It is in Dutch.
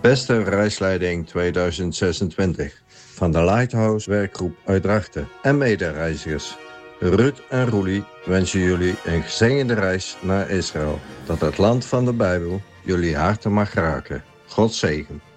Beste reisleiding 2026 van de Lighthouse werkgroep uit Drachten en medereizigers. Ruud en Roelie wensen jullie een gezegende reis naar Israël. Dat het land van de Bijbel jullie harten mag raken. God zegen.